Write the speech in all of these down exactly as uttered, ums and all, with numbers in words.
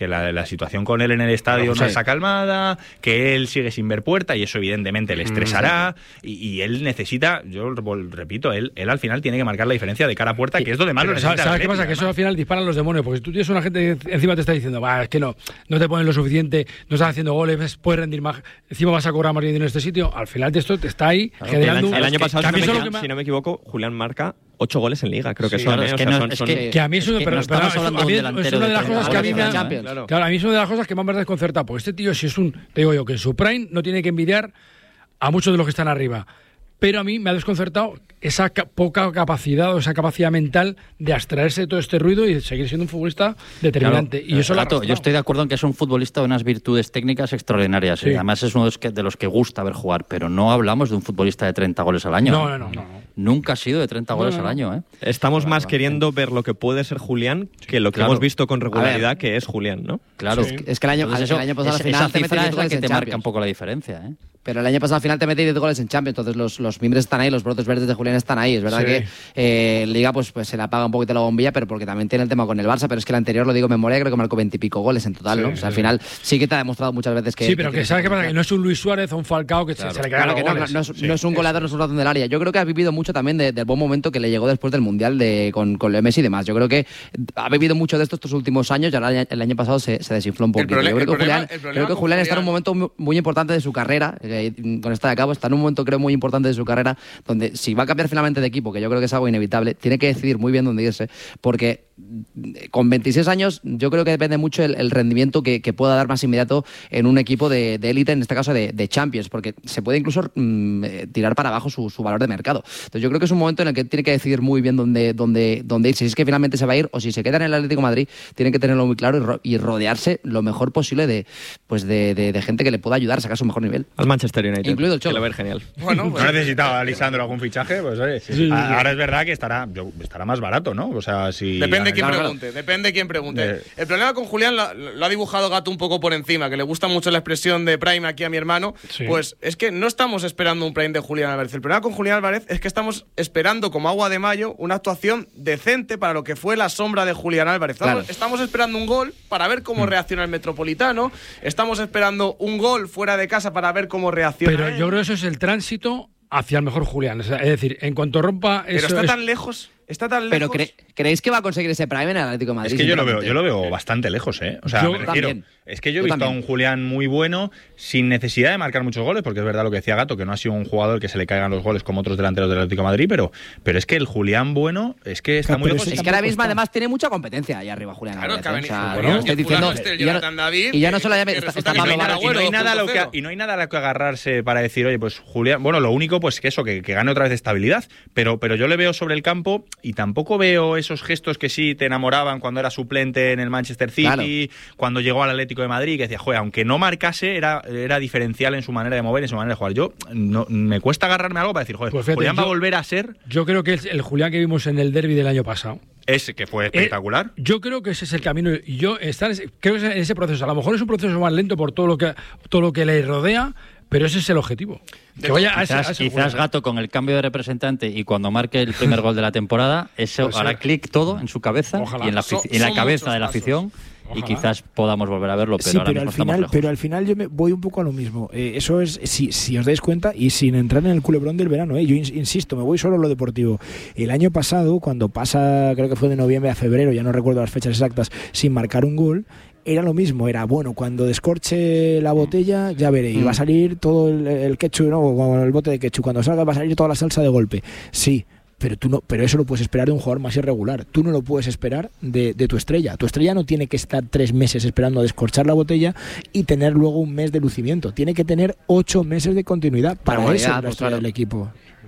que la, la situación con él en el estadio no, no está calmada, que él sigue sin ver puerta y eso evidentemente le estresará mm, sí. y, y él necesita, yo repito, él, él al final tiene que marcar la diferencia de cara a puerta, que es donde más lo necesita. ¿Sabes qué pasa? Que eso al final disparan los demonios, porque si tú tienes una gente que encima te está diciendo, es que no, no te ponen lo suficiente, no estás haciendo goles, puedes rendir más, encima vas a cobrar más dinero en este sitio, al final de esto te está ahí claro, generando... El, el año pasado, que, si, que no me, me... si no me equivoco, Julián marca ocho goles en Liga, creo que sí, son, claro, ¿eh? es o que sea, no, son, es son que, que a mí eso, es que pero, no estamos pero, hablando a mí, de un es delantero una de las de cosas que a mí me ha, claro. claro, a mí es una de las cosas que más me ha desconcertado, porque este tío, si es un, te digo yo, que en su prime no tiene que envidiar a muchos de los que están arriba, pero a mí me ha desconcertado esa ca- poca capacidad o esa capacidad mental de abstraerse de todo este ruido y de seguir siendo un futbolista determinante. Claro, y eso Gato, yo estoy de acuerdo en que es un futbolista de unas virtudes técnicas extraordinarias. Sí. ¿eh? Además es uno de los, que, de los que gusta ver jugar, pero no hablamos de un futbolista de treinta goles al año. No, no, no. no, no. Nunca ha sido de treinta goles no, no, al año. ¿eh? Estamos Claro, más queriendo ver lo que puede ser Julián que lo que claro. hemos visto con regularidad que es Julián, ¿no? Claro. Sí. Es que el año, Entonces eso, el año pasado es, al final esa te cifra es la que te Champions. marca un poco la diferencia. ¿eh? Pero el año pasado al final te metí diez goles en Champions, entonces los, los miembros están ahí, los brotes verdes de Julián están ahí. Es verdad sí. que eh, Liga pues, pues se le apaga un poquito la bombilla, pero porque también tiene el tema con el Barça, pero es que el anterior, lo digo en memoria, creo que marcó veintipico goles en total, sí, ¿no? O sea, sí. al final sí que te ha demostrado muchas veces que... Sí, pero que, que ¿sabes qué pasa? Que no es un Luis Suárez o un Falcao que claro, se, se le caen claro, los que goles. No, no, es, sí, no es un goleador, no es un ratón del área. Yo creo que ha vivido mucho también de, del buen momento que le llegó después del Mundial de, con, con Leo Messi y demás. Yo creo que ha vivido mucho de esto estos últimos años y ahora el año pasado se, se desinfló un poquito. Yo creo que Julián, creo que Julián está en un momento muy, muy importante de su carrera, eh, con esta de cabo, está en un momento creo muy importante de su carrera, donde si va a cambiar finalmente de equipo, que yo creo que es algo inevitable, tiene que decidir muy bien dónde irse, porque con veintiséis años yo creo que depende mucho el, el rendimiento que, que pueda dar más inmediato en un equipo de élite, en este caso de, de Champions, porque se puede incluso mmm, tirar para abajo su, su valor de mercado. Entonces yo creo que es un momento en el que tiene que decidir muy bien dónde, dónde, dónde irse, si es que finalmente se va a ir o si se queda en el Atlético de Madrid, tiene que tenerlo muy claro y, ro- y rodearse lo mejor posible de, pues de, de, de gente que le pueda ayudar a sacar su mejor nivel. Al Manchester United, incluido el Cholo. Que lo ver genial. Bueno, pues, no necesitaba Lisandro algún fichaje, pues oye, sí, sí, sí. ahora es verdad que estará, yo, estará más barato, ¿no? O sea, si depende quién claro, pregunte, claro. depende quién pregunte. De... El problema con Julián lo, lo ha dibujado Gato un poco por encima, que le gusta mucho la expresión de Prime aquí a mi hermano. Sí. Pues es que no estamos esperando un Prime de Julián Álvarez. El problema con Julián Álvarez es que estamos esperando como agua de mayo una actuación decente para lo que fue la sombra de Julián Álvarez. Estamos, claro. estamos esperando un gol para ver cómo mm. reacciona el Metropolitano. Estamos esperando un gol fuera de casa para ver cómo reacciona. Pero él. Yo creo que eso es el tránsito hacia el mejor Julián. Es decir, en cuanto rompa... Pero eso está es... tan lejos... Está tan lejos. Pero cre- ¿creéis que va a conseguir ese Prime en el Atlético de Madrid? Es que yo lo veo, yo lo veo bastante lejos, ¿eh? O sea, yo me refiero, también. Es que yo he yo visto también. a un Julián muy bueno, sin necesidad de marcar muchos goles, porque es verdad lo que decía Gato, que no ha sido un jugador que se le caigan los goles como otros delanteros del Atlético de Madrid, pero, pero es que el Julián bueno es que está claro, muy lejos. Es que ahora mismo además tiene mucha competencia ahí arriba Julián Claro, Álvarez. que ha venido, o sea, bueno, no, estoy diciendo, este, y, ya no, David, y ya no solo ya que está, resulta está que Pablo no hay nada, Y no, hay nada a lo que, cero. y no hay nada a lo que agarrarse para decir, oye, pues Julián, bueno, lo único pues que eso, que, que gane otra vez estabilidad, pero, pero yo le veo sobre el campo y tampoco veo esos gestos que sí te enamoraban cuando era suplente en el Manchester City, claro. cuando llegó al Atlético de Madrid, que decía, joder, aunque no marcase, era, era diferencial en su manera de mover, en su manera de jugar. Yo no, me cuesta agarrarme a algo para decir, joder, pues fíjate, Julián yo, va a volver a ser... Yo creo que es el Julián que vimos en el derbi del año pasado. Ese que fue espectacular. Eh, yo creo que ese es el camino. Y yo estar, creo que es en ese proceso. A lo mejor es un proceso más lento por todo lo que, todo lo que le rodea, pero ese es el objetivo. Que vaya a ese, quizás, a ese quizás Gato, con el cambio de representante y cuando marque el primer gol de la temporada, eso pues hará clic todo en su cabeza Ojalá. y en la, so, en la cabeza de la afición. Ojalá. Y quizás podamos volver a verlo, pero sí, ahora pero mismo al final, lejos. Pero al final yo me voy un poco a lo mismo. Eh, eso es, si, si os dais cuenta, y sin entrar en el culebrón del verano, eh, yo in, insisto, me voy solo a lo deportivo. El año pasado, cuando pasa, creo que fue de noviembre a febrero, ya no recuerdo las fechas exactas, sin marcar un gol, era lo mismo, era bueno, cuando descorche la botella, ya veréis, mm. va a salir todo el, el ketchup, ¿no? O el bote de ketchup, cuando salga va a salir toda la salsa de golpe. Sí. Pero tú no, pero eso lo puedes esperar de un jugador más irregular. Tú no lo puedes esperar de, de tu estrella. Tu estrella no tiene que estar tres meses esperando a descorchar la botella y tener luego un mes de lucimiento. Tiene que tener ocho meses de continuidad. Para eso es la estrella claro. del equipo.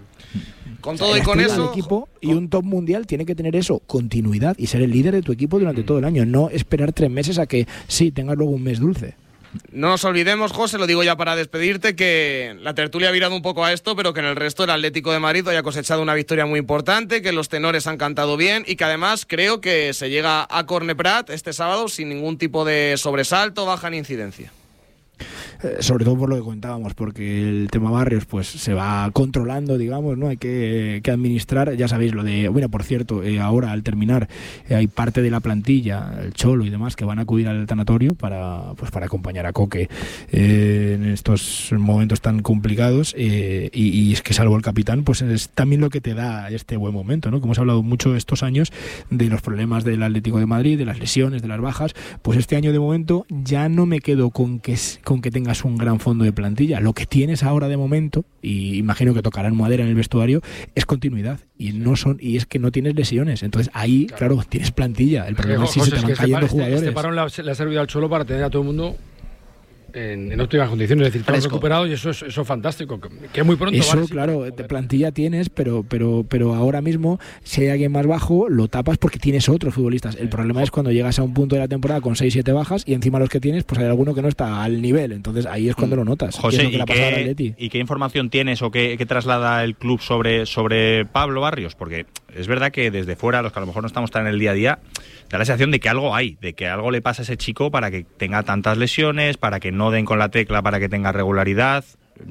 Con todo y con eso... Equipo y un top mundial tiene que tener eso, continuidad y ser el líder de tu equipo durante todo el año. No esperar tres meses a que sí, tengas luego un mes dulce. No nos olvidemos, José, lo digo ya para despedirte, que la tertulia ha virado un poco a esto, pero que en el resto el Atlético de Madrid haya cosechado una victoria muy importante, que los tenores han cantado bien y que además creo que se llega a Corneprat este sábado sin ningún tipo de sobresalto, baja ni incidencia. eh, sobre todo por lo que comentábamos, porque el tema Barrios pues se va controlando, digamos, ¿no? Hay que, que administrar, ya sabéis lo de, bueno, por cierto, eh, ahora al terminar eh, hay parte de la plantilla, el Cholo y demás, que van a acudir al tanatorio para, pues para acompañar a Coque eh, en estos momentos tan complicados eh, y, y es que salvo el capitán, pues es también lo que te da este buen momento, ¿no? Como hemos hablado mucho estos años de los problemas del Atlético de Madrid, de las lesiones, de las bajas, pues este año de momento ya no me quedo con que, con que tengas un gran fondo de plantilla. Lo que tienes ahora de momento, y imagino que tocarán madera en el vestuario, es continuidad y no son y es que no tienes lesiones. Entonces ahí, claro, claro tienes plantilla. El problema es si se te van es cayendo este, jugadores. Este parón le ha, le ha servido al Cholo para tener a todo el mundo En, en óptimas condiciones, es decir, todo recuperado, y eso es eso es fantástico, que, que muy pronto eso, vale, claro, de plantilla tienes, pero pero pero ahora mismo, si hay alguien más bajo, lo tapas porque tienes otros futbolistas. El problema es cuando llegas a un punto de la temporada con seis siete bajas y encima los que tienes, pues hay alguno que no está al nivel, entonces ahí es cuando lo notas. José, ¿qué es lo que ¿y, le ha pasado qué, al Atleti? ¿y qué información tienes o qué, qué traslada el club sobre, sobre Pablo Barrios? Porque es verdad que desde fuera, los que a lo mejor no estamos tan en el día a día, da la sensación de que algo hay, de que algo le pasa a ese chico para que tenga tantas lesiones, para que no den con la tecla, para que tenga regularidad.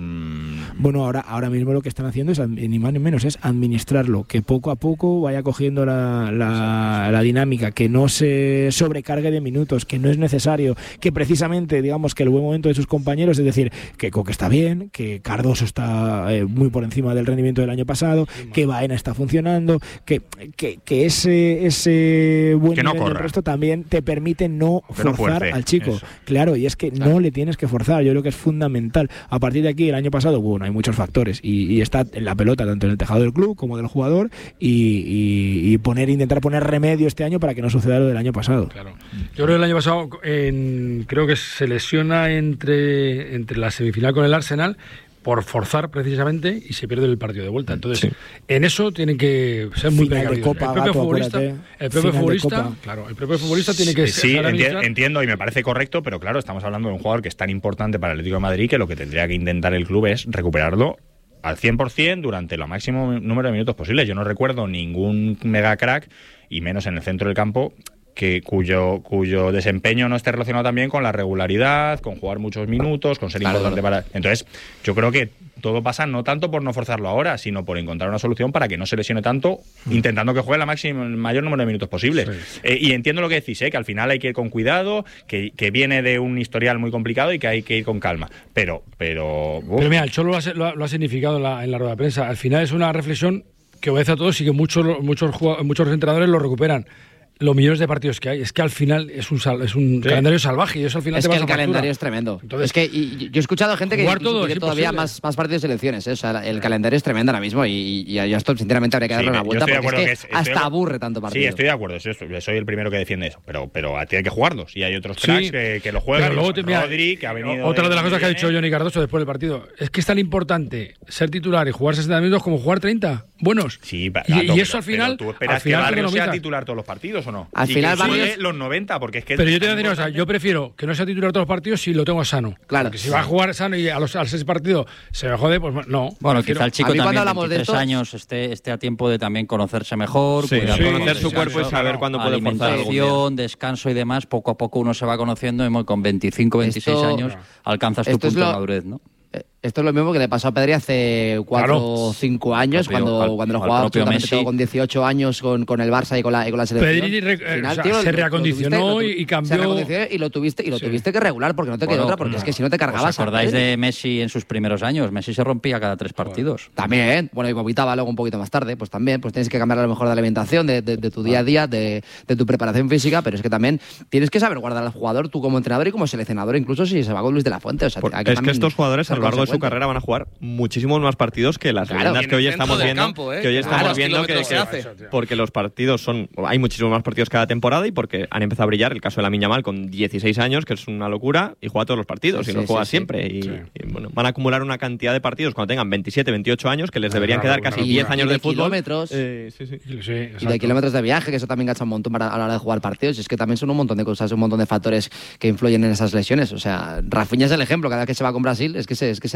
Bueno, ahora ahora mismo lo que están haciendo es, ni más ni menos, es administrarlo, que poco a poco vaya cogiendo la, la, la dinámica, que no se sobrecargue de minutos, que no es necesario, que precisamente, digamos, que el buen momento de sus compañeros, es decir, que Coque está bien, que Cardoso está eh, muy por encima del rendimiento del año pasado, que Baena está funcionando, que, que, que ese, ese buen que no nivel corra. del resto también te permite no que no forzar fuerce, al chico. eso. Claro, y es que claro. no le tienes que forzar, yo creo que es fundamental. A partir de aquí, el año pasado, bueno, hay muchos factores y, y está en la pelota tanto en el tejado del club como del jugador y, y, y poner intentar poner remedio este año para que no suceda lo del año pasado. Claro. Yo creo que el año pasado en, creo que se lesiona entre, entre la semifinal con el Arsenal por forzar precisamente y se pierde el partido de vuelta. Entonces, sí. en eso tienen que ser muy final precavidos. De Copa, el propio gato, futbolista, el propio futbolista, claro, el propio futbolista tiene que sí, enti- entiendo y me parece correcto, pero claro, estamos hablando de un jugador que es tan importante para el Atlético de Madrid que lo que tendría que intentar el club es recuperarlo al cien por ciento durante lo máximo número de minutos posibles. Yo no recuerdo ningún mega crack, y menos en el centro del campo, que cuyo cuyo desempeño no esté relacionado también con la regularidad, con jugar muchos minutos, con ser claro, importante claro. para... Entonces, yo creo que todo pasa no tanto por no forzarlo ahora, sino por encontrar una solución para que no se lesione tanto, mm. intentando que juegue la máxima, el mayor número de minutos posible. Sí. Eh, y entiendo lo que decís, ¿eh? Que al final hay que ir con cuidado, que, que viene de un historial muy complicado y que hay que ir con calma. Pero... Pero, uf. pero mira, el Cholo lo ha, lo ha, lo ha significado en la, en la rueda de prensa. Al final es una reflexión que obedece a todos y que muchos, muchos, muchos entrenadores lo recuperan. Los millones de partidos que hay, es que al final es un sal, es un sí. calendario salvaje y eso al final es te que vas el a calendario es tremendo. Entonces, es que y, yo he escuchado gente que todo, quiere todavía más, más partidos de selecciones, ¿eh? O sea, el calendario es tremendo ahora mismo y, y a esto sinceramente habría que darle sí, una vuelta porque es que, que es, hasta estoy, aburre tanto partido. Sí, estoy de acuerdo, soy, soy el primero que defiende eso, pero pero tiene que jugarlos y hay otros cracks sí, que, que lo juegan, luego te, mira, Rodri, que ha venido otra de, de las cosas viene. que ha dicho Johnny Cardoso después del partido, es que es tan importante ser titular y jugar sesenta minutos como jugar treinta buenos. Sí, gato, y, y pero, eso al final ¿tú esperas al final que Barrios sea titular todos los partidos o no? Al final Barrios los noventa, porque es que pero yo te voy a decir una cosa, yo prefiero que no sea titular todos los partidos si lo tengo sano. Claro. Porque si va a jugar sano y a los al seis partidos se me jode, pues no. Bueno, prefiero. Quizá el chico también de veintitrés años esté, esté a tiempo de también conocerse mejor, sí, cuidar sí, conocer su cuerpo y saber cuándo puede forzar alimentación, descanso y demás. Poco a poco uno se va conociendo y con veinticinco, veintiséis esto, años alcanzas tu punto lo, de madurez, ¿no? Esto es lo mismo que le pasó a Pedri hace cuatro o cinco años, propio, cuando, al, cuando lo jugaba absolutamente todo con dieciocho años con, con el Barça y con la, y con la selección. Pedri re, final, o sea, tío, se reacondicionó lo, y cambió. Se reacondicionó y lo tuviste, y lo sí. tuviste que regular porque no te bueno, quedó otra, porque no. es que si no te cargabas. ¿Os acordáis de Messi en sus primeros años? Messi se rompía cada tres partidos. Bueno, también, bueno, y vomitaba luego un poquito más tarde, pues también, pues tienes que cambiar a lo mejor de alimentación, de, de, de tu día a día, de, de tu preparación física, pero es que también tienes que saber guardar al jugador tú como entrenador y como seleccionador, incluso si se va con Luis de la Fuente. O sea, Por, es que estos jugadores a lo largo de su carrera van a jugar muchísimos más partidos que las claro, leyendas que hoy estamos viendo, campo, ¿eh? que hoy estamos claro, viendo que, que hace. porque los partidos son hay muchísimos más partidos cada temporada y porque han empezado a brillar. El caso de Lamine Yamal con dieciséis años, que es una locura, y juega todos los partidos sí, y sí, lo juega sí, siempre sí. Y, sí. y bueno, van a acumular una cantidad de partidos cuando tengan veintisiete, veintiocho años que les deberían claro, quedar casi diez años de, de fútbol. Kilómetros, eh, sí, sí. Sí, y de kilómetros de viaje, que eso también gacha un montón para, a la hora de jugar partidos. Y es que también son un montón de cosas, un montón de factores que influyen en esas lesiones. O sea, Rafinha es el ejemplo. Cada vez que se va con Brasil es que se, es que se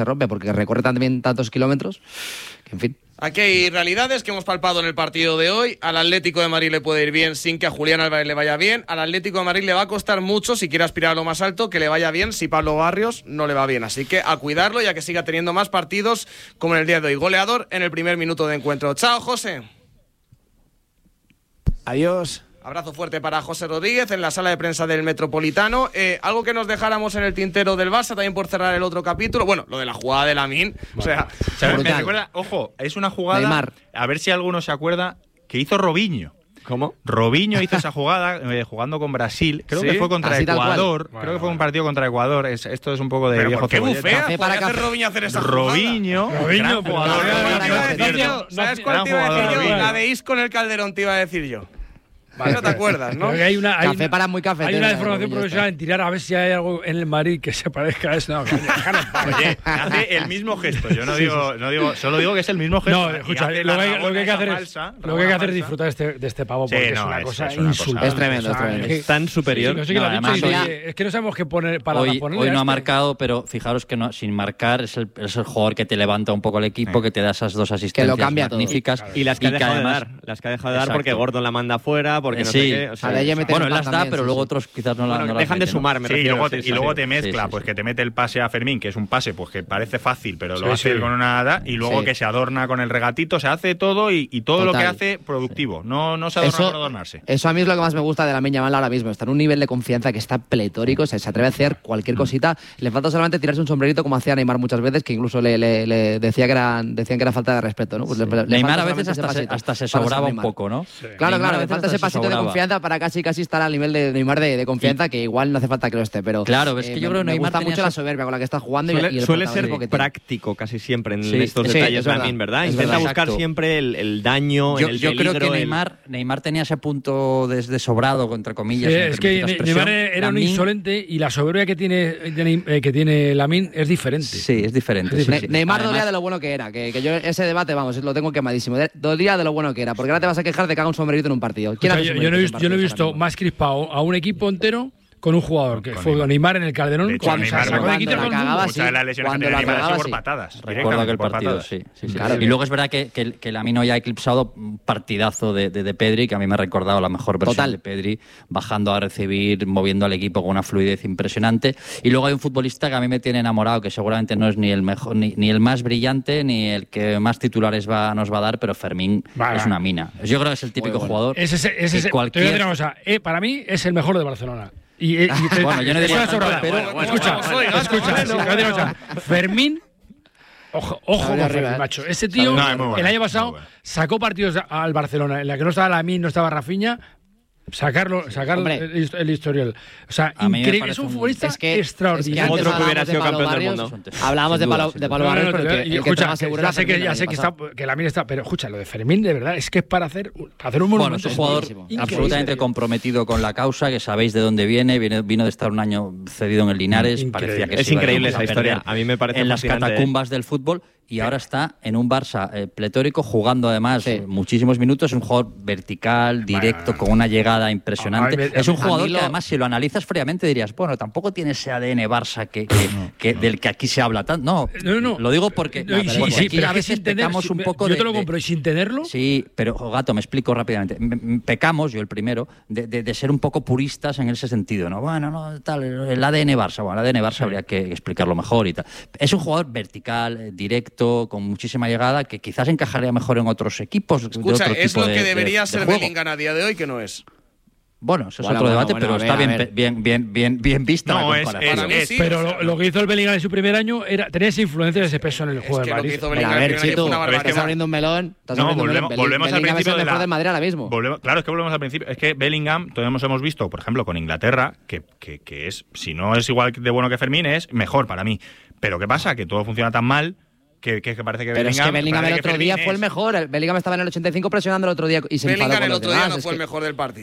rompe, porque recorre también tantos kilómetros que, en fin. Aquí hay realidades que hemos palpado en el partido de hoy. Al Atlético de Madrid le puede ir bien sin que a Julián Álvarez le vaya bien. Al Atlético de Madrid le va a costar mucho, si quiere aspirar a lo más alto, que le vaya bien si Pablo Barrios no le va bien. Así que a cuidarlo y a que siga teniendo más partidos como en el día de hoy. Goleador en el primer minuto de encuentro. Chao, José. Adiós. Abrazo fuerte para José Rodríguez en la sala de prensa del Metropolitano. Eh, algo que nos dejáramos en el tintero del Barça, también por cerrar el otro capítulo. Bueno, lo de la jugada de Lamine. O sea, ¿sabes? Me recuerda, ojo, es una jugada, Neymar. A ver si alguno se acuerda, que hizo Robinho. ¿Cómo? Robinho hizo esa jugada eh, jugando con Brasil. Creo ¿Sí? que fue contra Así Ecuador. Creo bueno, que fue un partido contra Ecuador. Es, esto es un poco de viejo ¿Qué bufea? ¿Para hacer Robinho hacer esa Robinho, jugada? Robinho, jugador. ¿Sabes cuál te iba a decir yo? La de Isco en el Calderón te iba a decir yo. Vale, no te acuerdas, ¿no? Hay una, hay café una, para muy cafetero. Hay una deformación profesional en tirar a ver si hay algo en el Madrid que se parezca a eso. No, oye, hace el mismo gesto. Yo no digo, no digo, solo digo que es el mismo gesto. No, escucha, lo que, lo que hay que hacer es, lo que hay que hacer es disfrutar este, de este pavo porque sí, no, es una es, cosa es una insultante. Es tremendo, es tremendo. Es tan superior. Sí, no sé qué no, lo ha dicho, además, hoy, es que no sabemos qué poner para hoy, ponerle. Hoy no ha marcado, pero fijaros que no, sin marcar es el, es el jugador que te levanta un poco el equipo, que te da esas dos asistencias magníficas. Y las que ha dejado de dar. Las que ha dejado de dar porque Gordon la manda fuera, porque no sé qué. Bueno, él las da, pero luego otros quizás no, bueno, la, no dejan las de sumar, me sí, refiero, y luego te, sí, y luego sí. te mezcla, sí, sí, pues sí. que te mete el pase a Fermín, que es un pase pues que parece fácil, pero lo sí, hace sí. con una nada, y luego sí. que se adorna con el regatito, se hace todo y, y todo Total. lo que hace productivo, sí. no, no se adorna eso, por adornarse. Eso a mí es lo que más me gusta de Lamine Yamal ahora mismo, está en un nivel de confianza que está pletórico, o sea, se atreve a hacer cualquier cosita, le falta solamente tirarse un sombrerito como hacía Neymar muchas veces, que incluso le, le, le decía que era, decían que era falta de respeto, ¿no? Pues sí. le, le Neymar a veces hasta se, hasta se sobraba un poco, ¿no? Sí. Claro, claro, le falta ese pasito de confianza para casi casi estar al nivel de Neymar de, de confianza, que igual no hace falta que lo esté, pero claro, es que eh, yo creo que me Neymar gusta mucho su... la soberbia con la que está jugando suele, y, y el suele ser práctico casi siempre en sí, estos sí, detalles verdad, también, ¿verdad? Es Intenta verdad. buscar Exacto. siempre el, el daño, yo, el yo peligro, creo que el... Neymar, Neymar tenía ese punto de, de sobrado, entre comillas. Sí, es que Neymar era un insolente y la soberbia que tiene que tiene Lamine es diferente. Sí, es diferente. Sí, sí, ne sí. Neymar dolía de lo bueno que era, que, que yo ese debate, vamos, lo tengo quemadísimo. Dolía de lo bueno que era, porque ahora te vas a quejar de que haga un sombrerito en un partido. ¿Quién o sea, yo, yo no he visto, yo no he visto más crispado a un equipo entero con un jugador que con fue Neymar. Neymar en el Calderón. De hecho, cuando Neymar, sacó de quito cuando la cagaba, sí. Las lesiones Cuando que la tenía Neymar cagaba, por sí. patadas. Recuerdo aquel partido, sí. sí, sí. Claro. Y luego es verdad que, que, que Lamine hoy ha eclipsado un partidazo de, de, de Pedri, que a mí me ha recordado la mejor versión Total. de Pedri, bajando a recibir, moviendo al equipo con una fluidez impresionante. Y luego hay un futbolista que a mí me tiene enamorado, que seguramente no es ni el mejor, ni, ni el más brillante, ni el que más titulares va, nos va a dar, pero Fermín vale. es una mina. Yo creo que es el típico bueno. jugador. Es ese, es ese, cualquier... Te voy a decir una cosa, eh, para mí es el mejor de Barcelona. Y, y, y te, bueno, yo no diría tanto, tanto, pero bueno, bueno, escucha, bueno, bueno, escucha, bueno, escucha, bueno, escucha, escucha. Fermín, ojo, ojo con Fermín, macho. Ese tío, no, bueno, el año pasado, bueno. sacó partidos al Barcelona en la que no estaba Lamine, no estaba Rafinha. Sacarlo, sacar el, el historial. O sea, increíble. Es un futbolista es que, extraordinario. Es que otro que hubiera sido campeón Barrios, del mundo. Hablábamos de Pablo, de Pablo Barrios, pero que, el escucha, que ya sé que, ya sé que, está, que Lamine está, pero escucha, lo de Fermín de verdad es que es para hacer, para hacer un monumento. Bueno, es un jugador increíble. absolutamente comprometido con la causa, que sabéis de dónde viene, viene vino de estar un año cedido en el Linares, increíble. parecía que es increíble esa historia. A mí me parece en las catacumbas del fútbol. Y ahora está en un Barça eh, pletórico, jugando además sí. muchísimos minutos. Es un jugador vertical, directo, bueno, con una llegada impresionante. A, a, a, es un jugador lo... que además, si lo analizas fríamente, dirías, bueno, tampoco tiene ese A D N Barça que, que, no, que, no. del que aquí se habla tanto. No, no, no. lo digo porque, no, sí, porque sí, aquí a veces pecamos tener, un poco yo de... Yo te lo compro, y sin tenerlo... Sí, pero, Gato, me explico rápidamente. Pecamos, yo el primero, de, de, de ser un poco puristas en ese sentido, ¿no? Bueno, no, tal, el A D N Barça. Bueno, el A D N Barça sí. habría que explicarlo mejor y tal. Es un jugador vertical, directo, con muchísima llegada, que quizás encajaría mejor en otros equipos. Escucha, de otro es tipo lo que de, debería de, ser de Bellingham a día de hoy, que no es. Bueno, eso es bueno, otro bueno, debate, bueno, pero ver, está bien, ver. bien, bien, bien, bien vista no, la es, comparación. es, es, sí, pero o sea, lo, lo que hizo el Bellingham en su primer año era tenía esa influencia de ese peso en el juego es que de Madrid. Lo que hizo Bellingham a ver, Chito, una barbaridad. estás abriendo un melón. Estás no, abriendo volvemos, un melón. volvemos al principio es el de mejor la, del Madrid ahora mismo. Volvemos, claro, es que volvemos al principio. Es que Bellingham, todos hemos, hemos visto, por ejemplo, con Inglaterra, que, que, que es, si no es igual de bueno que Fermín, es mejor para mí. Pero ¿qué pasa? Que todo funciona tan mal Que, que, que parece que pero Bellingham, es que Bellingham el otro día es... fue el mejor. El Bellingham estaba en el ochenta y cinco presionando el otro día y se Bellingham enfadó con el los otro demás. día no es fue que... el mejor del partido.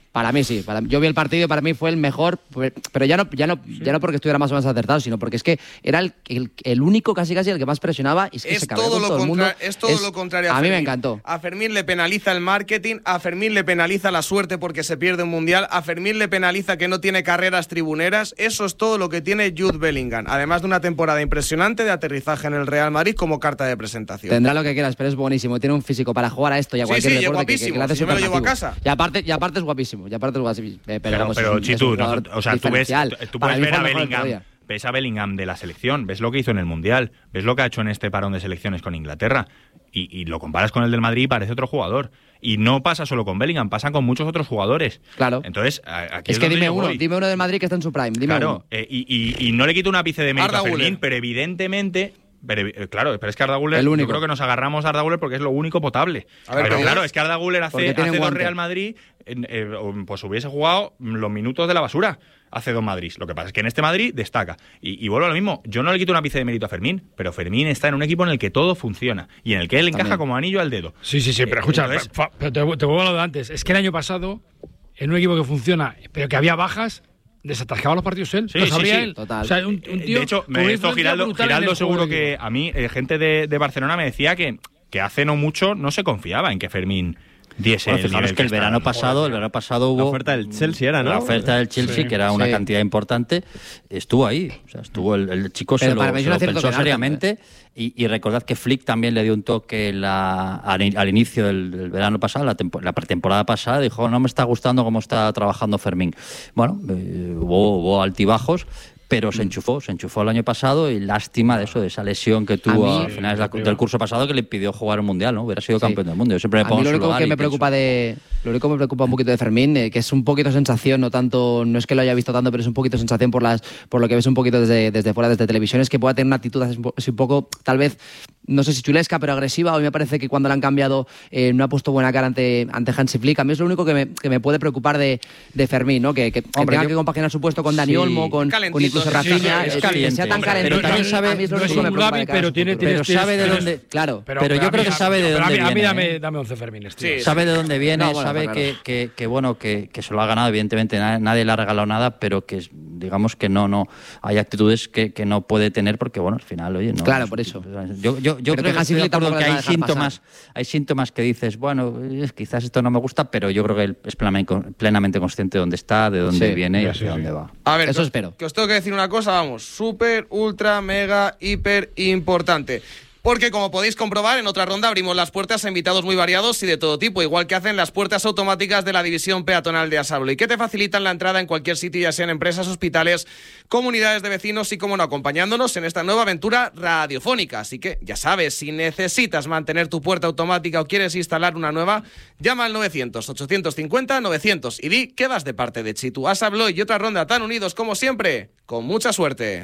Para mí sí. Para, yo vi el partido y para mí fue el mejor, pero ya no, ya no, sí. ya no porque estuviera más o menos acertado, sino porque es que era el, el, el único casi casi el que más presionaba y es que es se cabreó todo con todo el mundo. Es todo es, lo contrario a, a Fermín. mí me encantó. A Fermín le penaliza el marketing, a Fermín le penaliza la suerte porque se pierde un mundial, a Fermín le penaliza que no tiene carreras tribuneras. Eso es todo lo que tiene Jude Bellingham, además de una temporada impresionante de aterrizaje en el Real Madrid como carta de presentación. Tendrá lo que quieras, pero es buenísimo. Tiene un físico para jugar a esto y a cualquier sí, sí, deporte guapísimo. que, que le hace Yo me lo llevo a casa. Y aparte, y aparte es guapísimo. Y aparte es guapísimo. Pero, pero, pues pero es un, Chitu, es un no, o sea, tú ves, tú puedes ver a Bellingham, ves a Bellingham de la selección, ves lo que hizo en el Mundial, ves lo que ha hecho en este parón de selecciones con Inglaterra y, y lo comparas con el del Madrid y parece otro jugador. Y no pasa solo con Bellingham, pasa con muchos otros jugadores. Claro. Entonces, aquí es, es que dime uno, voy. dime uno del Madrid que está en su prime. Dime claro, uno. Eh, y, y, y no le quito un ápice de mérito Arda a Fermín, Güler. pero evidentemente... Pero, claro, pero es que Arda Güler, yo creo que nos agarramos a Arda Güler porque es lo único potable. A ver, pero claro, claro, es que Arda Güler hace, hace dos Real Madrid, eh, pues hubiese jugado los minutos de la basura hace dos Madrid. Lo que pasa es que en este Madrid destaca. Y, y vuelvo a lo mismo, yo no le quito un ápice de mérito a Fermín, pero Fermín está en un equipo en el que todo funciona y en el que él encaja También. como anillo al dedo. Sí, sí, sí, pero eh, escucha, entonces, pero, pero te, te vuelvo a lo de antes. Es que el año pasado, en un equipo que funciona, pero que había bajas, desatascaba los partidos él. Sí, lo sí, sabría sí. él. Total. O sea, un, un tío de hecho, me esto Giraldo, Giraldo seguro que a mí, eh, gente de, de Barcelona me decía que, que hace no mucho no se confiaba en que Fermín diese bueno, el nivel que, que el verano está, pasado, el verano pasado hubo la oferta del Chelsea era, ¿no? La oferta del Chelsea, sí, que era una sí. cantidad importante, estuvo ahí. O sea, estuvo el, el chico Pero se lo, se lo pensó seriamente. Y, y recordad que Flick también le dio un toque la, al, al inicio del, del verano pasado, la, tempo, la pretemporada pasada, dijo, no me está gustando cómo está trabajando Fermín. Bueno, eh, hubo, hubo altibajos, pero se enchufó, se enchufó el año pasado y lástima de eso, de esa lesión que tuvo a finales sí, del curso pasado que le impidió jugar un mundial, ¿no? Hubiera sido campeón sí. del mundo. Yo siempre me pongo a mí lo único que me preocupa de lo único que me preocupa un poquito de Fermín, eh, que es un poquito sensación, no tanto, no es que lo haya visto tanto, pero es un poquito sensación por las por lo que ves un poquito desde, desde fuera, desde televisión, es que pueda tener una actitud así un poco, tal vez, no sé si chulesca, pero agresiva. A mí me parece que cuando la han cambiado eh, no ha puesto buena cara ante, ante Hansi Flick. A mí es lo único que me, que me puede preocupar de, de Fermín, ¿no? Que, que, Hombre, que tenga yo... que compaginar su puesto con Dani sí. Olmo, con, con incluso Rafinha. Sí, que sea tan calentito. Pero también sabe, no es un Gavi, pero tiene, pero sabe de dónde. Claro. Pero, pero yo creo que sabe de dónde viene. A mí dame, dame once Fermín. Sí, sabe de dónde viene, no, bueno, sabe claro. que, que, que bueno que, que se lo ha ganado. Evidentemente nadie, nadie le ha regalado nada, pero que digamos que no no hay actitudes que, que no puede tener porque bueno al final oye no. Claro, por eso. Yo yo yo creo que, estoy de acuerdo que hay síntomas hay síntomas que dices bueno quizás esto no me gusta, pero yo creo que él es plenamente, plenamente consciente de dónde está, de dónde sí, viene y hacia sí, dónde sí. va. A ver, eso que, espero. Que os tengo que decir una cosa, vamos, súper, ultra, mega, hiper importante. Porque como podéis comprobar, en otra ronda abrimos las puertas a invitados muy variados y de todo tipo, igual que hacen las puertas automáticas de la división peatonal de Asablo y que te facilitan la entrada en cualquier sitio, ya sean empresas, hospitales, comunidades de vecinos y, como no, acompañándonos en esta nueva aventura radiofónica. Así que, ya sabes, si necesitas mantener tu puerta automática o quieres instalar una nueva, llama al novecientos, ochocientos cincuenta, novecientos y di que vas de parte de Chitu. Asablo y otra ronda tan unidos como siempre, con mucha suerte.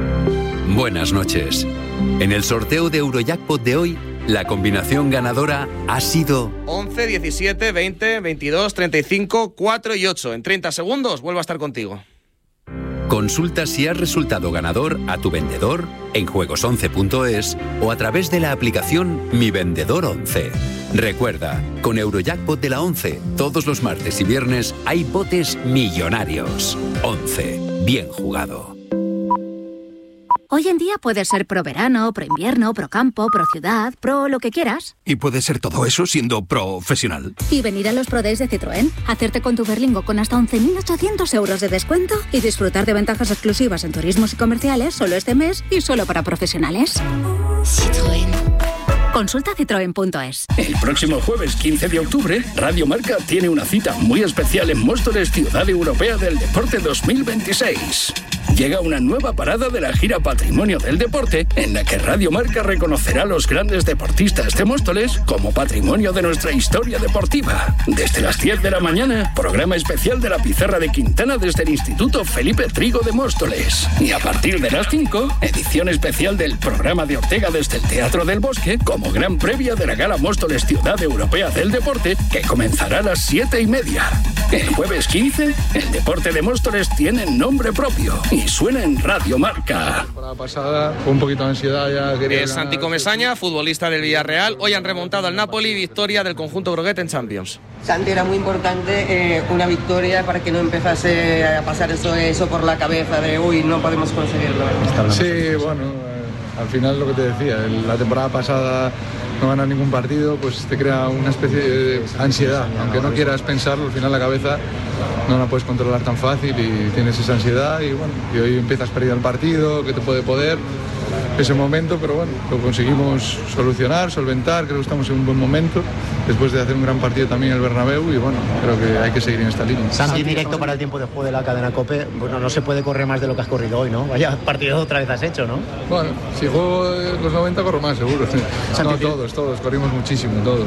Buenas noches. En el sorteo de Eurojackpot de hoy, la combinación ganadora ha sido once, diecisiete, veinte, veintidós, treinta y cinco, cuatro y ocho. En treinta segundos vuelvo a estar contigo. Consulta si has resultado ganador a tu vendedor en juegos once punto es o a través de la aplicación Mi Vendedor once. Recuerda, con Eurojackpot de la once, todos los martes y viernes hay botes millonarios. once. Bien jugado. Hoy en día puedes ser pro verano, pro invierno, pro campo, pro ciudad, pro lo que quieras. Y puedes ser todo eso siendo profesional. Y venir a los Pro Days de Citroën, hacerte con tu Berlingo con hasta once mil ochocientos euros de descuento y disfrutar de ventajas exclusivas en turismos y comerciales solo este mes y solo para profesionales. Citroën. Consulta citroen punto es. El próximo jueves quince de octubre, Radio Marca tiene una cita muy especial en Móstoles, Ciudad Europea del Deporte dos mil veintiséis. Llega una nueva parada de la gira Patrimonio del Deporte, en la que Radio Marca reconocerá a los grandes deportistas de Móstoles como patrimonio de nuestra historia deportiva. Desde las diez de la mañana, programa especial de la Pizarra de Quintana desde el Instituto Felipe Trigo de Móstoles. Y a partir de las cinco, edición especial del programa de Ortega desde el Teatro del Bosque, como gran previa de la Gala Móstoles Ciudad Europea del Deporte, que comenzará a las siete y media. El jueves quince, el deporte de Móstoles tiene nombre propio y suena en Radio Marca. La pasada, con un poquito de ansiedad ya quería Es Santi Comesaña, futbolista del Villarreal. Hoy han remontado al Napoli, victoria del conjunto groguet en Champions. Santi, era muy importante eh, una victoria para que no empezase a pasar eso, eso por la cabeza de uy, no podemos conseguirlo. Sí, bueno, eh, al final lo que te decía, la temporada pasada no ganar ningún partido, pues te crea una especie de ansiedad. Aunque no quieras pensarlo, al final la cabeza no la puedes controlar tan fácil y tienes esa ansiedad y bueno, y hoy empiezas perdiendo el partido, que te puede poder ese momento, pero bueno, lo conseguimos solucionar, solventar, creo que estamos en un buen momento, después de hacer un gran partido también en el Bernabéu y bueno, creo que hay que seguir en esta línea. Santi, directo para el tiempo de juego de la cadena COPE, bueno, no se puede correr más de lo que has corrido hoy, ¿no? Vaya partido otra vez has hecho, ¿no? Bueno, si juego los noventa corro más, seguro. Santi, no, todos, todos, corrimos muchísimo, todos.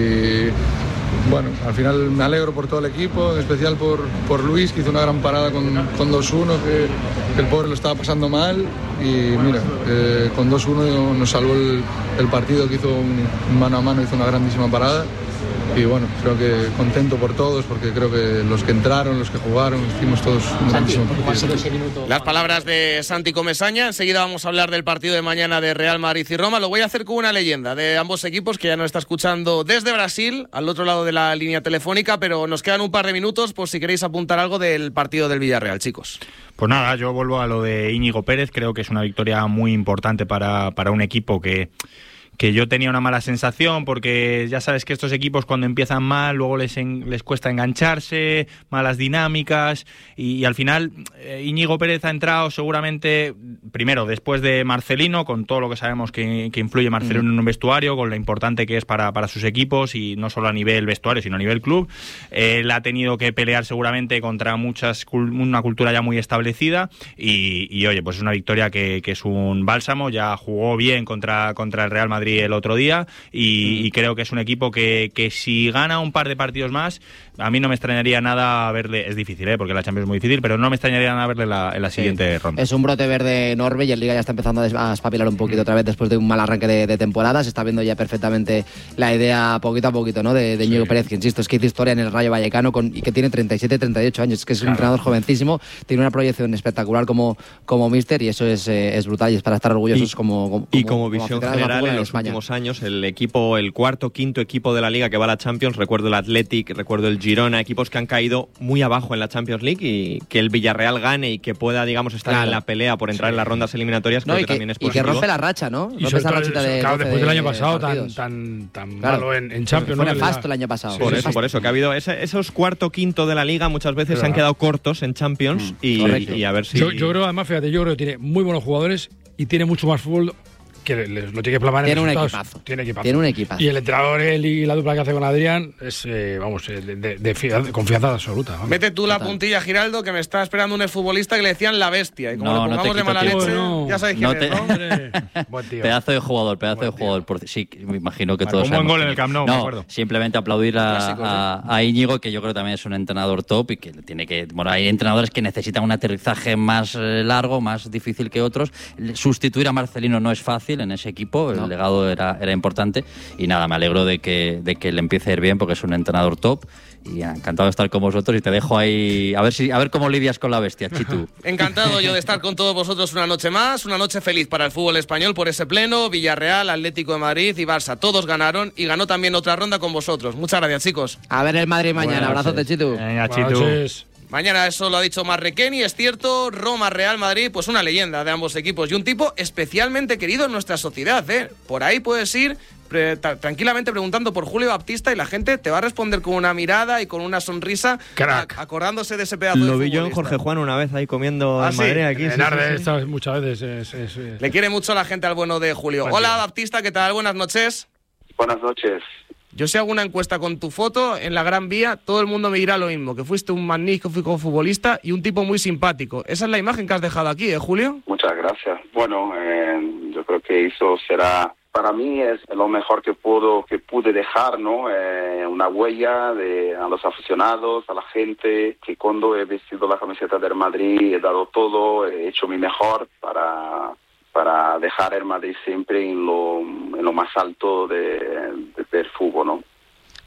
Y bueno, al final me alegro por todo el equipo, en especial por, por Luis, que hizo una gran parada con, con dos uno, que, que el pobre lo estaba pasando mal. Y mira, eh, con dos uno nos salvó el, el partido, que hizo un, un mano a mano, hizo una grandísima parada. Y bueno, creo que contento por todos, porque creo que los que entraron, los que jugaron, hicimos todos un grandísimo partido. Las palabras de Santi Comesaña. Enseguida vamos a hablar del partido de mañana de Real Madrid y Roma. Lo voy a hacer con una leyenda de ambos equipos que ya nos está escuchando desde Brasil, al otro lado de la línea telefónica, pero nos quedan un par de minutos por si queréis apuntar algo del partido del Villarreal, chicos. Pues nada, yo vuelvo a lo de Íñigo Pérez. Creo que es una victoria muy importante para, para un equipo que... que yo tenía una mala sensación, porque ya sabes que estos equipos cuando empiezan mal luego les, en, les cuesta engancharse, malas dinámicas y, y al final eh, Íñigo Pérez ha entrado seguramente primero después de Marcelino, con todo lo que sabemos que, que influye Marcelino mm. en un vestuario, con lo importante que es para, para sus equipos y no solo a nivel vestuario sino a nivel club. Él ha tenido que pelear seguramente contra muchas una cultura ya muy establecida y, y oye, pues es una victoria que, que es un bálsamo. Ya jugó bien contra, contra el Real Madrid el otro día y, y creo que es un equipo que, que si gana un par de partidos más, a mí no me extrañaría nada verle, es difícil, ¿eh? porque la Champions es muy difícil, pero no me extrañaría nada verle la, en la siguiente sí. ronda. Es un brote verde enorme y el Liga ya está empezando a espabilar un poquito otra vez después de un mal arranque de, de temporada. Se está viendo ya perfectamente la idea poquito a poquito, ¿no? de, de Íñigo sí. Pérez, que insisto, es que hizo historia en el Rayo Vallecano con, y que tiene treinta y siete, treinta y ocho años, es que es un claro. entrenador jovencísimo, tiene una proyección espectacular como, como míster y eso es, eh, es brutal y es para estar orgullosos y, como, como y como, como visión como general en los España. últimos años el equipo, el cuarto, quinto equipo de la Liga que va a la Champions, recuerdo el Athletic, recuerdo el Girona, equipos que han caído muy abajo en la Champions League y que el Villarreal gane y que pueda, digamos, estar claro. en la pelea por entrar sí. en las rondas eliminatorias, no, creo que, que también es positivo. Y que rompe la racha, ¿no? Y rompe esa rachita de claro, después del año pasado tan, tan, tan claro. malo en, en Champions. Fue ¿no? nefasto el año pasado. Sí, por eso, por eso, que ha habido ese, esos cuarto, quinto de la Liga muchas veces claro. se han quedado cortos en Champions mm, y, y a ver si... Yo, yo creo, además, fíjate, yo creo que tiene muy buenos jugadores y tiene mucho más fútbol que les lo tiene que plasmar tiene en un equipazo. Tiene equipazo. Tiene un equipazo. Y el entrenador él y la dupla que hace con Adrián es, eh, vamos, de, de, de, fianza, de confianza absoluta. Vamos. Mete tú la Total. puntilla, Giraldo, que me está esperando un futbolista que le decían la bestia. Y como no, le pongamos no de mala leche, no. ya sabéis quién no es, ¿no? Buen tío. Pedazo de jugador, pedazo Buen de jugador. Por, sí, me imagino que todos Un buen gol en el Camp Nou, no, me acuerdo. Simplemente aplaudir a, Clásico, a, a Íñigo, que yo creo que también es un entrenador top y que tiene que... Bueno, hay entrenadores que necesitan un aterrizaje más largo, más difícil que otros. Sustituir a Marcelino no es fácil en ese equipo. No. El legado era, era importante y nada, me alegro de que, de que le empiece a ir bien porque es un entrenador top y encantado de estar con vosotros y te dejo ahí a ver si a ver cómo lidias con la bestia, Chitu. Encantado yo de estar con todos vosotros una noche más, una noche feliz para el fútbol español por ese pleno. Villarreal, Atlético de Madrid y Barça, todos ganaron y ganó también otra ronda con vosotros. Muchas gracias, chicos. A ver el Madrid mañana. Abrazote, Chitu. Venga, Chitu. Mañana eso lo ha dicho Marrequeni, es cierto. Roma, Real Madrid, pues una leyenda de ambos equipos y un tipo especialmente querido en nuestra sociedad, ¿eh? Por ahí puedes ir pre- tranquilamente preguntando por Julio Baptista y la gente te va a responder con una mirada y con una sonrisa, Crack. A- acordándose de ese pedazo lo de vi yo en Jorge Juan una vez ahí comiendo ¿Ah, en sí? Madrid aquí. En sí, Arde, sí, sí. muchas veces. Es, es, es. Le quiere mucho la gente al bueno de Julio. Buen Hola día. Baptista, ¿qué tal? Buenas noches. Buenas noches. Yo si hago una encuesta con tu foto en la Gran Vía, todo el mundo me dirá lo mismo, que fuiste un magnífico futbolista y un tipo muy simpático. Esa es la imagen que has dejado aquí, ¿eh, Julio? Muchas gracias. Bueno, eh, yo creo que eso será, para mí es lo mejor que puedo, que pude dejar, ¿no? Eh, una huella de, a los aficionados, a la gente, que cuando he vestido la camiseta del Madrid he dado todo, he hecho mi mejor para... para dejar el Madrid siempre en lo, en lo más alto de, de, del fútbol, ¿no?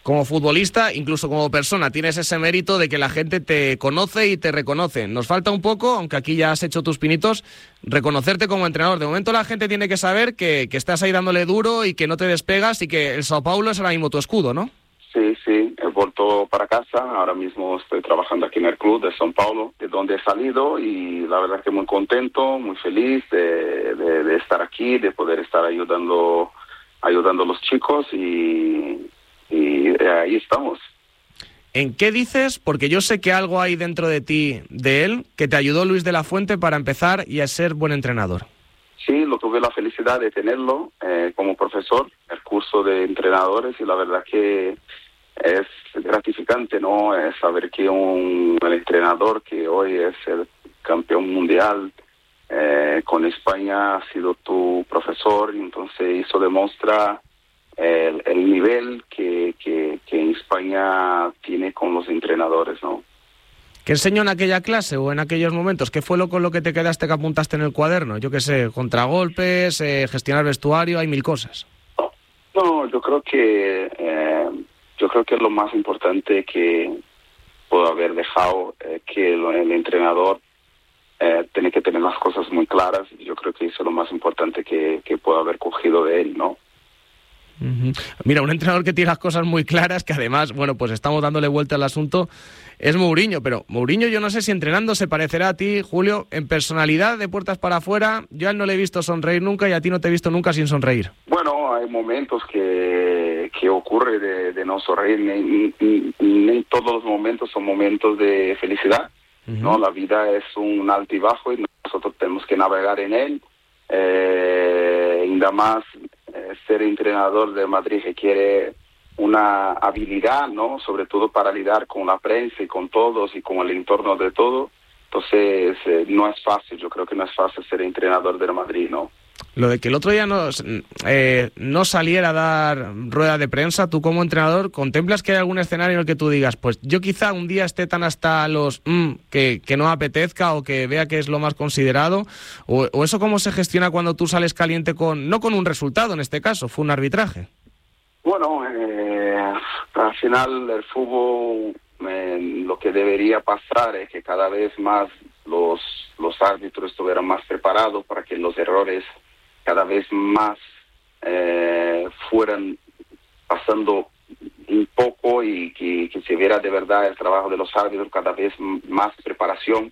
como futbolista, incluso como persona, tienes ese mérito de que la gente te conoce y te reconoce. Nos falta un poco, aunque aquí ya has hecho tus pinitos, reconocerte como entrenador. De momento la gente tiene que saber que, que estás ahí dándole duro y que no te despegas y que el Sao Paulo es ahora mismo tu escudo, ¿no? Sí, sí, he vuelto para casa, ahora mismo estoy trabajando aquí en el club de São Paulo, de donde he salido, y la verdad que muy contento, muy feliz de, de, de estar aquí, de poder estar ayudando, ayudando a los chicos, y, y ahí estamos. ¿En qué dices? Porque yo sé que algo hay dentro de ti, de él, que te ayudó Luis de la Fuente para empezar y a ser buen entrenador. Sí, lo tuve la felicidad de tenerlo eh, como profesor, el curso de entrenadores, y la verdad que es gratificante, ¿no? Es saber que un el entrenador que hoy es el campeón mundial eh, con España ha sido tu profesor, y entonces eso demuestra el, el nivel que, que, que España tiene con los entrenadores, ¿no? ¿Qué enseñó en aquella clase o en aquellos momentos? ¿Qué fue lo con lo que te quedaste, que apuntaste en el cuaderno? Yo qué sé, contragolpes, eh, gestionar vestuario, hay mil cosas. No, yo creo que eh, yo creo que es lo más importante que puedo haber dejado, eh, que el, el entrenador eh, tiene que tener las cosas muy claras. Yo creo que eso es lo más importante que, que puedo haber cogido de él, ¿no? Uh-huh. Mira, un entrenador que tiene las cosas muy claras, que además, bueno, pues estamos dándole vuelta al asunto, es Mourinho, pero Mourinho yo no sé si entrenando se parecerá a ti, Julio, en personalidad, de puertas para afuera. Yo a él no le he visto sonreír nunca y a ti no te he visto nunca sin sonreír. Bueno, hay momentos que, que ocurre de, de no sonreír, ni, ni, ni todos los momentos son momentos de felicidad, uh-huh. ¿no? La vida es un alto y bajo y nosotros tenemos que navegar en él. Eh, ainda más eh, ser entrenador de Madrid requiere una habilidad, ¿no? Sobre todo para lidiar con la prensa y con todos y con el entorno de todo. Entonces eh, no es fácil, yo creo que no es fácil ser entrenador del Madrid, ¿no? Lo de que el otro día no, eh, no saliera a dar rueda de prensa, tú como entrenador, ¿contemplas que hay algún escenario en el que tú digas, pues yo quizá un día esté tan hasta los mm, que, que no apetezca o que vea que es lo más considerado? O, ¿O eso cómo se gestiona cuando tú sales caliente con, no con un resultado en este caso, fue un arbitraje? Bueno, eh, al final el fútbol, eh, lo que debería pasar es que cada vez más los, los árbitros estuvieran más preparados para que los errores cada vez más eh, fueran pasando un poco y que, que se viera de verdad el trabajo de los árbitros, cada vez más preparación.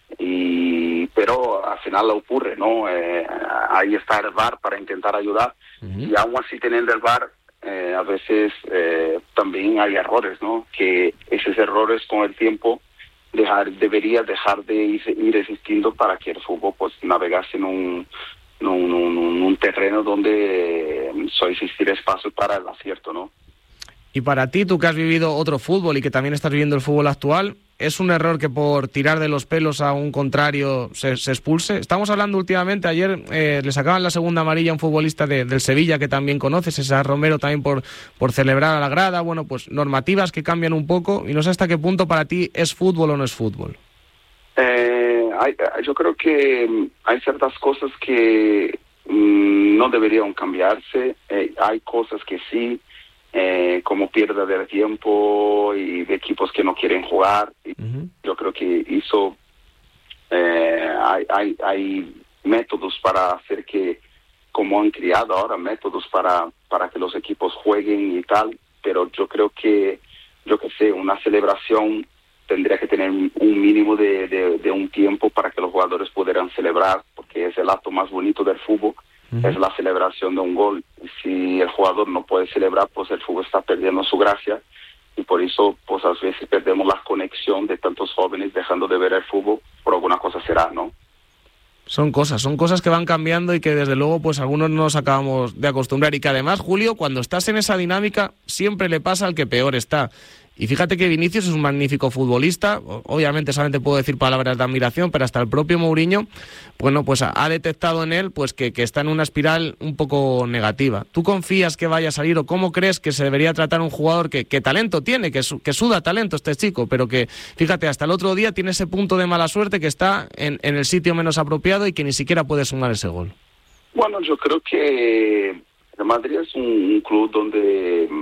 Y pero al final lo ocurre, ¿no? Eh, ahí está el V A R para intentar ayudar, uh-huh. y aún así teniendo el V A R eh, a veces eh, también hay errores, ¿no? Que esos errores con el tiempo dejar debería dejar de ir, ir existiendo para que el fútbol pues navegase en un en un, un, un terreno donde eh, solo existir espacio para el acierto, ¿no? Y para ti, tú que has vivido otro fútbol y que también estás viviendo el fútbol actual, ¿es un error que por tirar de los pelos a un contrario se, se expulse? Estamos hablando últimamente, ayer eh, le sacaban la segunda amarilla a un futbolista de, del Sevilla que también conoces, César Romero, también por, por celebrar a la grada. Bueno, pues normativas que cambian un poco, y no sé hasta qué punto para ti es fútbol o no es fútbol. Eh, hay, yo creo que hay ciertas cosas que mmm, no deberían cambiarse, eh, hay cosas que sí, Eh, como pérdida de tiempo y de equipos que no quieren jugar. Uh-huh. Yo creo que hizo eh, hay, hay, hay métodos para hacer que, como han creado ahora métodos para, para que los equipos jueguen y tal, pero yo creo que, yo que sé, una celebración tendría que tener un mínimo de, de, de un tiempo para que los jugadores pudieran celebrar, porque es el acto más bonito del fútbol. Uh-huh. Es la celebración de un gol. Si el jugador no puede celebrar, pues el fútbol está perdiendo su gracia, y por eso pues a veces perdemos la conexión de tantos jóvenes dejando de ver el fútbol. Por alguna cosa será, ¿no? Son cosas, son cosas que van cambiando y que desde luego pues algunos no nos acabamos de acostumbrar, y que además, Julio, cuando estás en esa dinámica siempre le pasa al que peor está. Y fíjate que Vinicius es un magnífico futbolista, obviamente solamente puedo decir palabras de admiración, pero hasta el propio Mourinho, bueno, pues ha detectado en él pues que, que está en una espiral un poco negativa. ¿Tú confías que vaya a salir, o cómo crees que se debería tratar un jugador que, que talento tiene, que, su, que suda talento este chico, pero que, fíjate, hasta el otro día tiene ese punto de mala suerte, que está en, en el sitio menos apropiado y que ni siquiera puede sumar ese gol? Bueno, yo creo que el Madrid es un, un club donde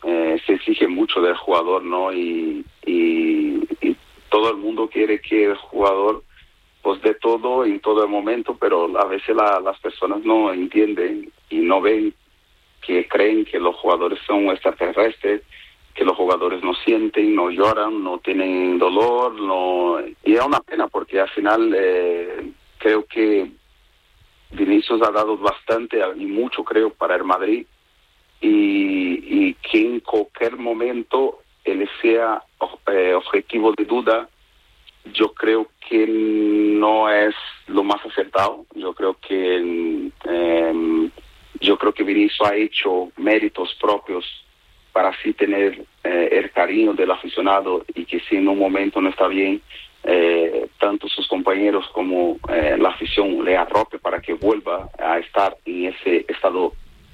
eh, se exige mucho del jugador, ¿no? Y, y, y todo el mundo quiere que el jugador pues dé todo en todo el momento, pero a veces la, las personas no entienden y no ven, que creen que los jugadores son extraterrestres, que los jugadores no sienten, no lloran, no tienen dolor, no, y es una pena porque al final eh, creo que Vinicius ha dado bastante y mucho, creo, para el Madrid, y, y que en cualquier momento él sea eh, objetivo de duda, yo creo que no es lo más acertado. Yo creo que eh, yo creo que Vinicius ha hecho méritos propios para así tener eh, el cariño del aficionado, y que si en un momento no está bien, eh, tanto sus compañeros como eh, la afición le arrope para que vuelva a estar en ese estado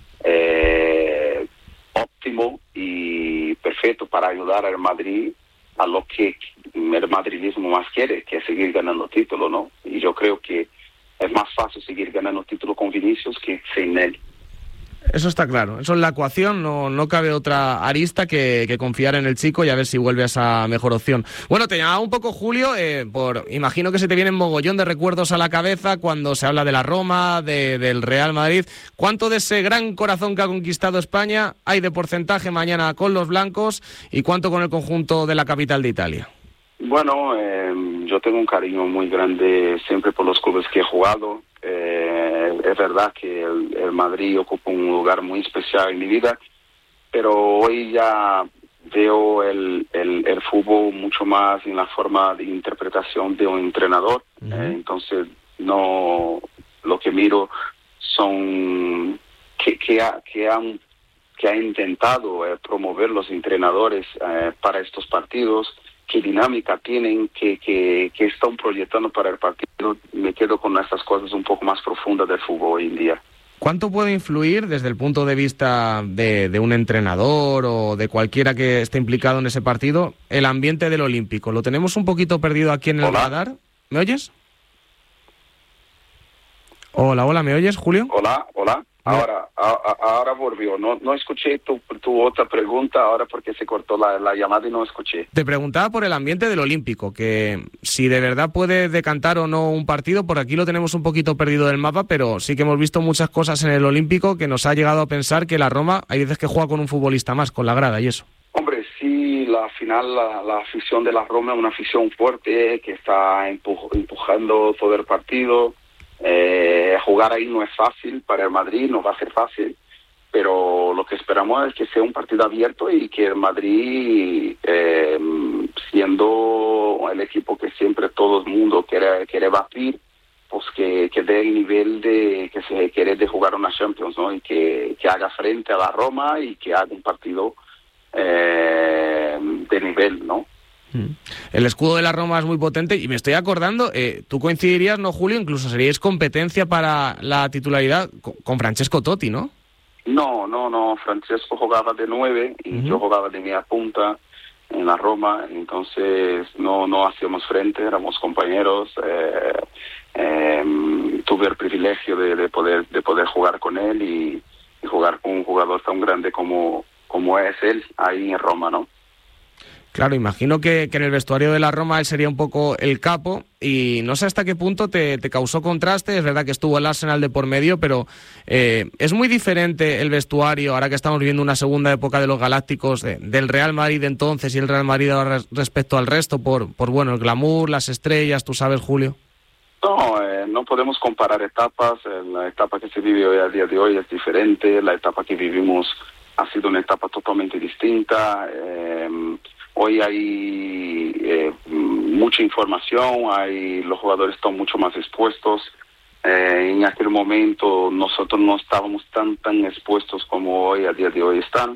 eh, óptimo y perfecto para ayudar al Madrid a lo que el madridismo más quiere, que es seguir ganando títulos, ¿no? Y yo creo que es más fácil seguir ganando títulos con Vinicius que sin él. Eso está claro, eso es la ecuación, no, no cabe otra arista que, que confiar en el chico y a ver si vuelve a esa mejor opción. Bueno, te llamaba un poco, Julio, eh, por imagino que se te vienen mogollón de recuerdos a la cabeza cuando se habla de la Roma, de, del Real Madrid. ¿Cuánto de ese gran corazón que ha conquistado España hay de porcentaje mañana con los blancos y cuánto con el conjunto de la capital de Italia? Bueno, eh, yo tengo un cariño muy grande siempre por los clubes que he jugado. Eh, es verdad que el, el Madrid ocupa un lugar muy especial en mi vida, pero hoy ya veo el, el, el fútbol mucho más en la forma de interpretación de un entrenador. Uh-huh. eh, entonces no, lo que miro son que, que, ha, que han que ha intentado eh, promover los entrenadores eh, para estos partidos, qué dinámica tienen, qué, qué, qué están proyectando para el partido. Me quedo con estas cosas un poco más profundas del fútbol hoy en día. ¿Cuánto puede influir desde el punto de vista de, de un entrenador o de cualquiera que esté implicado en ese partido el ambiente del Olímpico? ¿Lo tenemos un poquito perdido aquí en el Hola. radar? ¿Me oyes? Hola, hola, ¿me oyes, Julio? Hola, hola. Ahora, a, a, ahora volvió. No, no escuché tu, tu otra pregunta ahora porque se cortó la, la llamada y no escuché. Te preguntaba por el ambiente del Olímpico, que si de verdad puede decantar o no un partido. Por aquí lo tenemos un poquito perdido del mapa, pero sí que hemos visto muchas cosas en el Olímpico que nos ha llegado a pensar que la Roma hay veces que juega con un futbolista más, con la grada y eso. Hombre, sí, la final la, la afición de la Roma es una afición fuerte que está empuj, empujando todo el partido. Eh, jugar ahí no es fácil para el Madrid, no va a ser fácil, pero lo que esperamos es que sea un partido abierto y que el Madrid, eh, siendo el equipo que siempre todo el mundo quiere, quiere batir, pues que, que dé el nivel de que se quiere de jugar una Champions, ¿no? Y que, que haga frente a la Roma y que haga un partido eh, de nivel, ¿no? El escudo de la Roma es muy potente y me estoy acordando, eh, tú coincidirías, ¿no, Julio? Incluso seríais competencia para la titularidad con, con Francesco Totti, ¿no? No, no, no. Francesco jugaba de nueve y uh-huh. yo jugaba de media punta en la Roma, entonces no, no hacíamos frente, éramos compañeros. Eh, eh, tuve el privilegio de, de poder de poder jugar con él y, y jugar con un jugador tan grande como, como es él ahí en Roma, ¿no? Claro, imagino que, que en el vestuario de la Roma él sería un poco el capo y no sé hasta qué punto te, te causó contraste. Es verdad que estuvo el Arsenal de por medio, pero eh, es muy diferente el vestuario, ahora que estamos viviendo una segunda época de los Galácticos, de, del Real Madrid de entonces y el Real Madrid ahora respecto al resto, por, por bueno, el glamour, las estrellas, tú sabes, Julio. No, eh, no podemos comparar etapas. La etapa que se vive hoy a día de hoy es diferente, la etapa que vivimos ha sido una etapa totalmente distinta. Eh, Hoy hay eh, mucha información, hay, los jugadores están mucho más expuestos. Eh, en aquel momento nosotros no estábamos tan tan expuestos como hoy, a día de hoy están.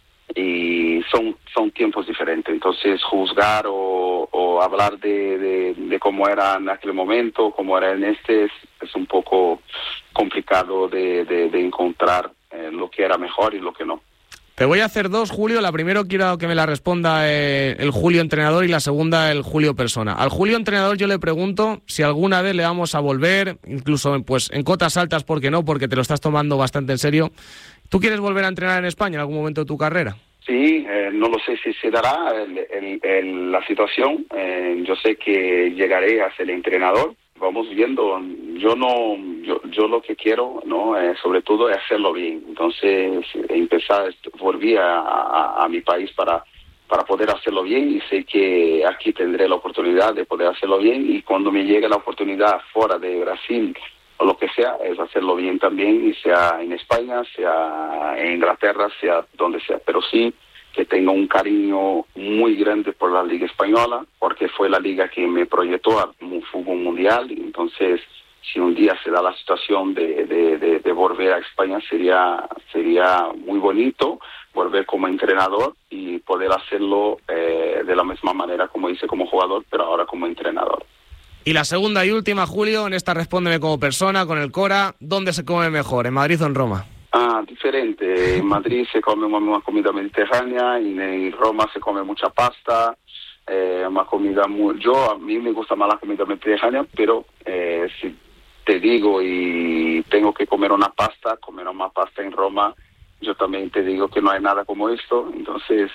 Y son son tiempos diferentes. Entonces juzgar o, o hablar de, de, de cómo era en aquel momento, cómo era en este, es, es un poco complicado de, de, de encontrar eh, lo que era mejor y lo que no. Te voy a hacer dos, Julio. La primera quiero que me la responda eh, el Julio entrenador y la segunda el Julio persona. Al Julio entrenador yo le pregunto si alguna vez le vamos a volver, incluso pues en cotas altas, ¿por qué no? Porque te lo estás tomando bastante en serio. ¿Tú quieres volver a entrenar en España en algún momento de tu carrera? Sí, eh, no lo sé si se dará el, el, el, la situación. Eh, yo sé que llegaré a ser el entrenador. Vamos viendo. Yo no, yo, yo lo que quiero, no, eh, sobre todo es hacerlo bien. Entonces, empezar, volví a, a, a mi país para para poder hacerlo bien y sé que aquí tendré la oportunidad de poder hacerlo bien y cuando me llegue la oportunidad fuera de Brasil o lo que sea, es hacerlo bien también y sea en España, sea en Inglaterra, sea donde sea, pero sí que tengo un cariño muy grande por la Liga Española porque fue la liga que me proyectó al fútbol mundial, entonces si un día se da la situación de, de, de, de volver a España sería, sería muy bonito volver como entrenador y poder hacerlo eh, de la misma manera como hice como jugador, pero ahora como entrenador. Y la segunda y última, Julio, en esta respóndeme como persona, con el Cora, ¿dónde se come mejor, en Madrid o en Roma? Ah, diferente. En Madrid se come una comida mediterránea y en Roma se come mucha pasta, eh, una comida muy... Yo, a mí me gusta más la comida mediterránea, pero eh, si te digo y tengo que comer una pasta, comer una pasta en Roma, yo también te digo que no hay nada como esto, entonces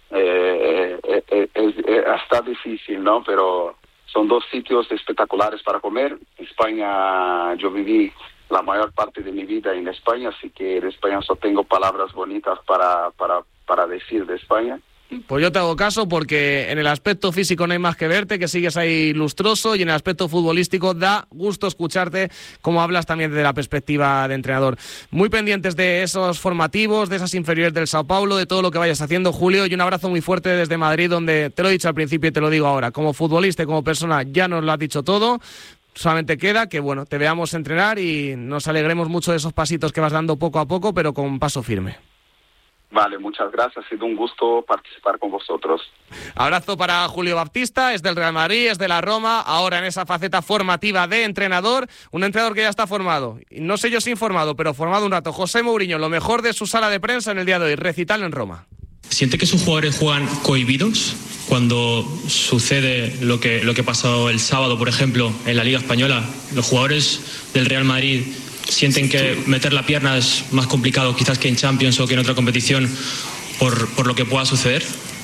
eh, eh, eh, es, es hasta difícil, ¿no? Pero son dos sitios espectaculares para comer. En España yo viví la mayor parte de mi vida en España, así que de España solo tengo palabras bonitas para, para, para decir de España. Pues yo te hago caso porque en el aspecto físico no hay más que verte, que sigues ahí lustroso, y en el aspecto futbolístico da gusto escucharte cómo hablas también desde la perspectiva de entrenador. Muy pendientes de esos formativos, de esas inferiores del Sao Paulo, de todo lo que vayas haciendo, Julio, y un abrazo muy fuerte desde Madrid, donde te lo he dicho al principio y te lo digo ahora, como futbolista y como persona ya nos lo has dicho todo. Solamente queda que bueno, te veamos entrenar y nos alegremos mucho de esos pasitos que vas dando poco a poco, pero con paso firme. Vale, muchas gracias. Ha sido un gusto participar con vosotros. Abrazo para Julio Baptista, es del Real Madrid, es de la Roma, ahora en esa faceta formativa de entrenador, un entrenador que ya está formado. No sé yo si informado, pero formado un rato. José Mourinho, lo mejor de su sala de prensa en el día de hoy, recital en Roma. ¿Siente que sus jugadores juegan cohibidos cuando sucede lo que, lo que pasó el sábado, por ejemplo, en la Liga Española? Los jugadores del Real Madrid sienten que meter la pierna es más complicado quizás que en Champions o que en otra competición por, por lo que pueda suceder.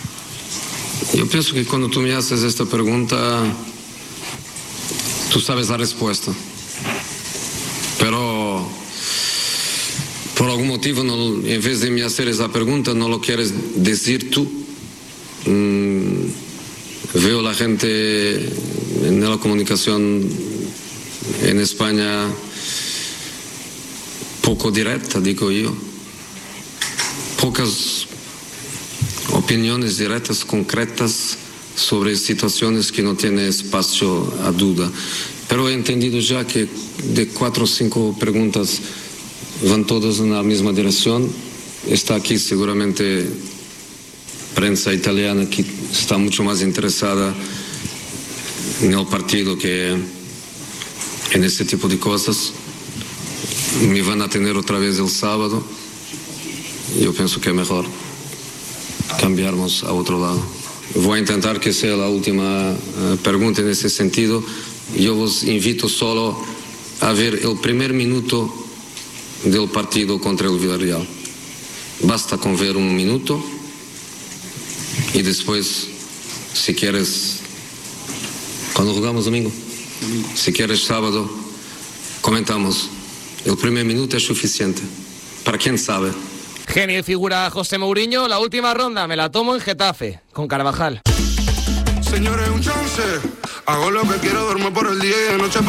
Yo pienso que cuando tú me haces esta pregunta, tú sabes la respuesta. Pero por algún motivo, no, en vez de me hacer esa pregunta, no lo quieres decir tú. Mm, veo la gente en la comunicación en España poco directa, digo yo. Pocas opiniones directas, concretas sobre situaciones que no tienen espacio a duda. Pero he entendido ya que de cuatro o cinco preguntas van todas en la misma dirección. Está aquí seguramente prensa italiana que está mucho más interesada en el partido que en este tipo de cosas. Me van a tener otra vez el sábado. Yo pienso que es mejor cambiarnos a otro lado. Voy a intentar que sea la última uh, pregunta en ese sentido. Yo os invito solo a ver el primer minuto del partido contra el Villarreal. Basta con ver un minuto y después, si quieres, cuando jugamos domingo, si quieres sábado, comentamos. El primer minuto es suficiente. Para quién sabe. Genio y figura José Mourinho. La última ronda me la tomo en Getafe, con Carvajal. Señores, un chance. Hago lo que quiero, duermo por el día y de noche.